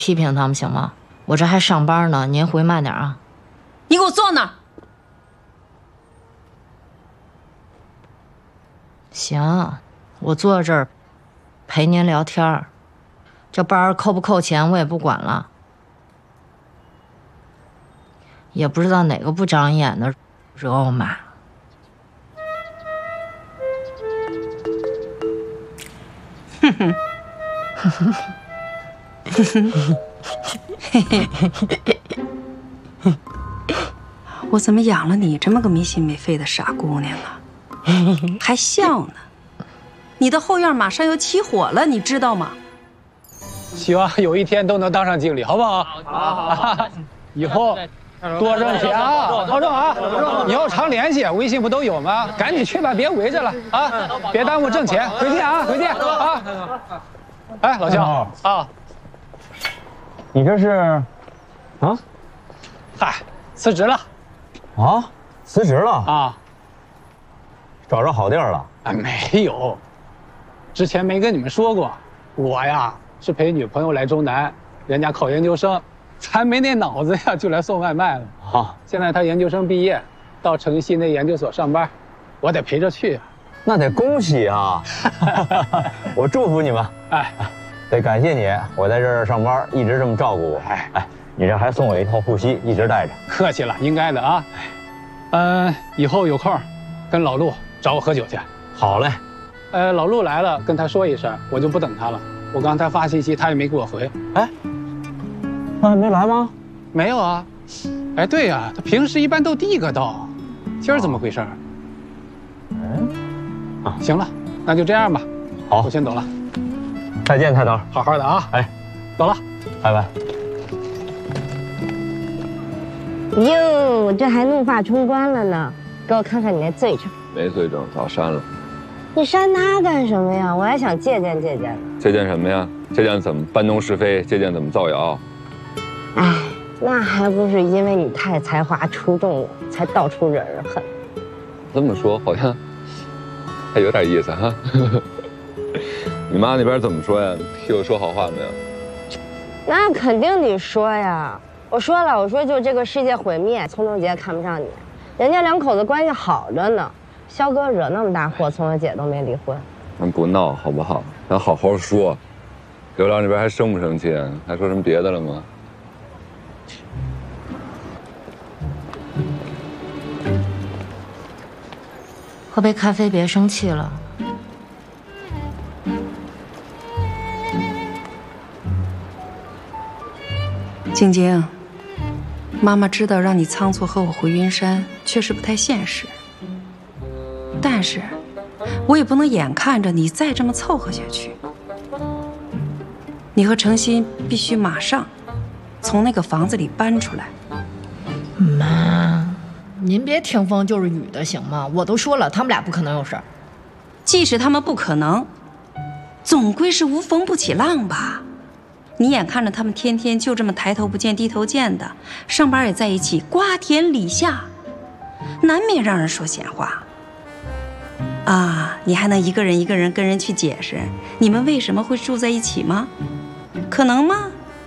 批评他们行吗？我这还上班呢，您回慢点啊。 你给我坐那儿。 行，我坐这儿陪您聊天儿。这班扣不扣钱我也不管了。也不知道哪个不长眼的惹我骂。 哼哼。我怎么养了你这么个没心没肺的傻姑娘啊？还笑呢！你的后院马上要起火了，你知道吗？ 希望有一天都能当上经理，好不好？好。以后多挣钱啊，保重啊！以后常联系，微信不都有吗？赶紧去吧，别围着了啊！别耽误挣钱，回见啊，回见啊！哎，老肖啊， 你这是，啊？ 嗨，辞职了。 啊？辞职了？ 啊？ 找着好地儿了？ 啊，没有，之前没跟你们说过，我呀是陪女朋友来中南，人家考研究生，咱没那脑子呀，就来送外卖了。 啊， 现在他研究生毕业，到城西那研究所上班，我得陪着去。 那得恭喜啊！我祝福你们。 哎， 得感谢你，我在这儿上班，一直这么照顾我。哎，你这还送我一套护膝，一直带着。 客气了，应该的啊。以后有空，跟老陆找我喝酒去。 好嘞。 老陆来了，跟他说一声，我就不等他了。我刚才发信息，他也没给我回。 哎，他还没来吗？ 没有啊。哎，对呀，他平时一般都第一个到，今儿怎么回事？啊，行了，那就这样吧。 好， 我先走了。 再见，太头。 好好的啊。哎，走了， 拜拜。 哟，这还怒发冲冠了呢！给我看看你那罪证。 没罪证，早删了。 你删他干什么呀？我还想借鉴借鉴呢。 借鉴什么呀？借鉴怎么搬弄是非？借鉴怎么造谣？ 哎，那还不是因为你太才华出众了，才到处惹人恨。 这么说好像还有点意思哈。你妈那边怎么说呀？替我说好话没有？ 那肯定得说呀。我说了，我说就这个世界毁灭，聪聪姐看不上你，人家两口子关系好着呢。肖哥惹那么大祸，聪聪姐都没离婚。 咱不闹好不好？咱好好说。刘亮那边还生不生气？还说什么别的了吗？ 喝杯咖啡，别生气了。 晶晶，妈妈知道让你仓促和我回云山确实不太现实，但是我也不能眼看着你再这么凑合下去。你和程心必须马上从那个房子里搬出来。 妈，您别听风就是雨的行吗？我都说了，他们俩不可能有事儿。 即使他们不可能，总归是无风不起浪吧。你眼看着他们天天就这么抬头不见低头见的，上班也在一起，瓜田李下，难免让人说闲话。啊，你还能一个人跟人去解释你们为什么会住在一起吗？可能吗？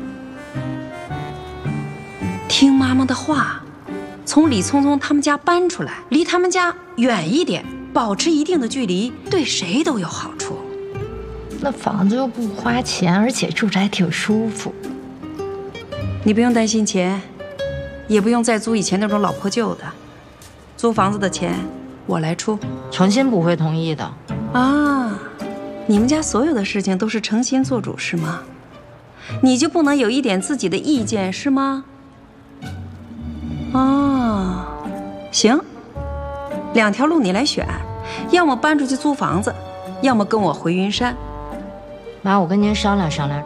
听妈妈的话，从李聪聪他们家搬出来，离他们家远一点，保持一定的距离，对谁都有好处。 那房子又不花钱，而且住着还挺舒服。 你不用担心钱，也不用再租以前那种老破旧的，租房子的钱我来出。 程心不会同意的。 啊，你们家所有的事情都是程心做主是吗？你就不能有一点自己的意见是吗？啊，行，两条路你来选，要么搬出去租房子，要么跟我回云山。 妈，我跟您商量商量，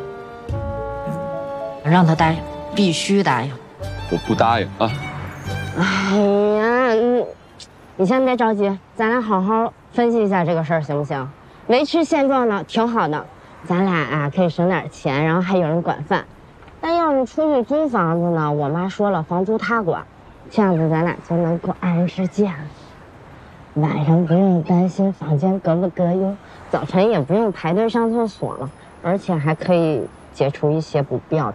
让他答应，必须答应。 我不答应啊！ 哎呀，你先别着急，咱俩好好分析一下这个事儿，行不行？维持现状呢，挺好的，咱俩啊可以省点钱，然后还有人管饭。但要是出去租房子呢，我妈说了，房租她管，这样子咱俩就能够二人世界了。晚上不用担心房间隔不隔音，早晨也不用排队上厕所了，而且还可以解除一些不必要的